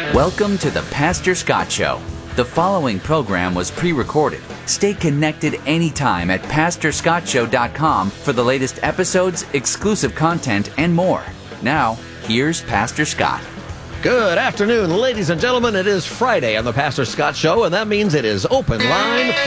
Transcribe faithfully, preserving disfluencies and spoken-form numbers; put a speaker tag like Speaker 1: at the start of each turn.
Speaker 1: Welcome to the Pastor Scott Show. The following program was pre-recorded. Stay connected anytime at pastor scott show dot com for the latest episodes, exclusive content, and more. Now, here's Pastor Scott.
Speaker 2: Good afternoon, ladies and gentlemen. It is Friday on the Pastor Scott Show, and that means it is Open Line